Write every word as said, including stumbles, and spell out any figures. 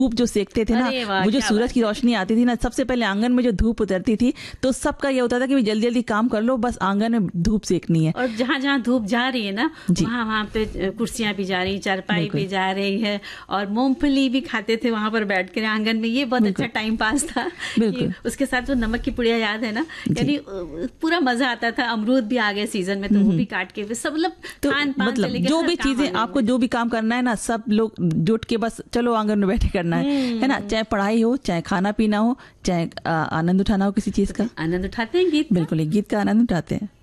धूप जो सेकते थे ना, वो जो सूरज की रोशनी आती थी ना, सबसे पहले आंगन में जो धूप उतरती थी तो सबका ये होता था कि जल्दी जल्दी काम कर लो, बस आंगन में धूप सेकनी है। और जहाँ जहाँ धूप जा रही है ना, वहाँ वहाँ पे कुर्सियां भी जा रही, चारपाई भी जा रही है, और मूंगफली भी खाते थे वहां पर बैठ कर आंगन में। ये बहुत अच्छा टाइम पास था। उसके साथ जो नमक की पुड़िया याद है ना, यानी पूरा मजा आता था। अमरूद भी आ गए सीजन में, तो वो भी काट के सब मतलब खान पान से लेके जो भी चीजें आपको जो भी काम करना है ना, सब लोग जुट के बस चलो आंगन में बैठे करना है, है ना। चाहे पढ़ाई हो, चाहे खाना पीना हो, चाहे आनंद उठाना हो किसी चीज का, आनंद उठाते हैं। गीत, बिल्कुल, एक गीत का आनंद उठाते हैं।